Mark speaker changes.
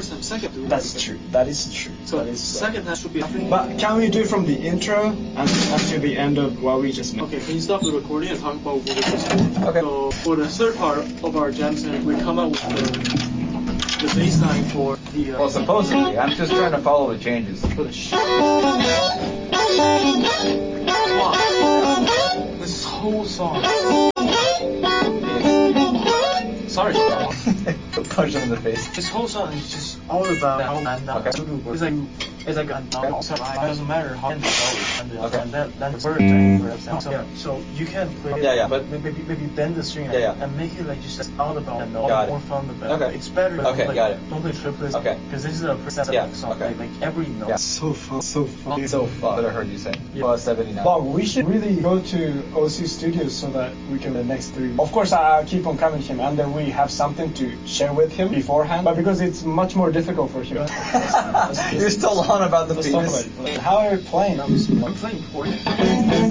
Speaker 1: first time, second time.
Speaker 2: That's true. That is true.
Speaker 1: So second time should be nothing.
Speaker 2: But can we do from the intro and to the end of what we just made?
Speaker 1: Okay, can you stop the recording and talk about what we just did?
Speaker 3: Okay.
Speaker 1: So for the third part of our jam session, we come up with the baseline for the...
Speaker 3: Well, supposedly. I'm just trying to follow the changes.
Speaker 1: For the Wow. This whole song. Sorry.
Speaker 3: Punch him in the face.
Speaker 1: This whole song is just all about how
Speaker 3: Okay.
Speaker 1: It's like it doesn't matter how and
Speaker 3: Okay.
Speaker 1: and that's word so you can play
Speaker 3: but
Speaker 1: maybe bend the string and make it like just all about and
Speaker 3: Got
Speaker 1: more
Speaker 3: it.
Speaker 1: fun the better.
Speaker 3: Okay.
Speaker 1: It's better
Speaker 3: Okay,
Speaker 1: like,
Speaker 3: got it.
Speaker 1: don't play triplets because this is a
Speaker 3: Yeah,
Speaker 1: song
Speaker 3: okay.
Speaker 1: like every note.
Speaker 2: So fun.
Speaker 3: So fun. That I heard you say.
Speaker 1: Yeah.
Speaker 3: Well, 79.
Speaker 2: But we should really go to OC Studios so that we can the next 3 weeks. Of course, I'll keep on coming to him, and then we have something to share with him beforehand. But because it's much more difficult for him.
Speaker 3: You're still on about the
Speaker 2: Let's talk
Speaker 3: penis.
Speaker 2: about it. How are you playing?
Speaker 1: I'm playing poorly.